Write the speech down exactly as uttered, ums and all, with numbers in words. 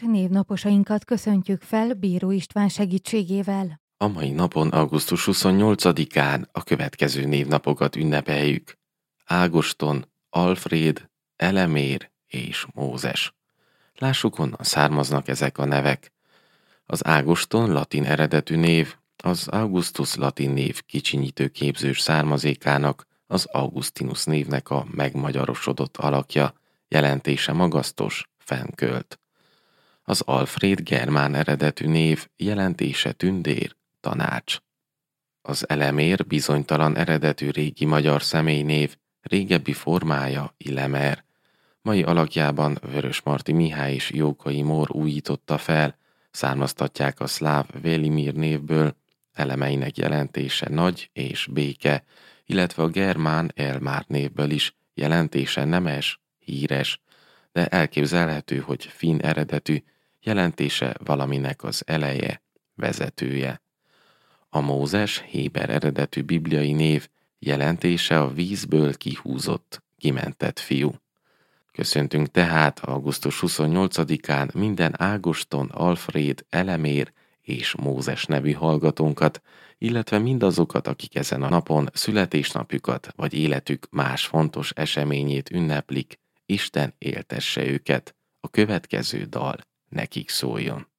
névnaposainkat köszöntjük fel Bíró István segítségével. A mai napon, augusztus huszonnyolcadikán a következő névnapokat ünnepeljük. Ágoston, Alfréd, Elemér és Mózes. Lássuk, honnan származnak ezek a nevek. Az Ágoston latin eredetű név, az Augustus latin név kicsinyítő képzős származékának, az Augustinus névnek a megmagyarosodott alakja, jelentése magasztos, fennkölt. Az Alfréd germán eredetű név, jelentése tündér, tanács. Az Elemér bizonytalan eredetű régi magyar személynév, régebbi formája Ilemer. Mai alakjában Vörösmarty Mihály és Jókai Mór újította fel, származtatják a szláv Velimir névből, elemeinek jelentése nagy és béke, illetve a germán Elmár névből is, jelentése nemes, híres, de elképzelhető, hogy finn eredetű, jelentése valaminek az eleje, vezetője. A Mózes héber eredetű bibliai név, jelentése a vízből kihúzott, kimentett fiú. Köszöntünk tehát augusztus huszonnyolcadikán minden Ágoston, Alfréd, Elemér és Mózes nevű hallgatónkat, illetve mindazokat, akik ezen a napon születésnapjukat vagy életük más fontos eseményét ünneplik. Isten éltesse őket. A következő dal nekik szóljon.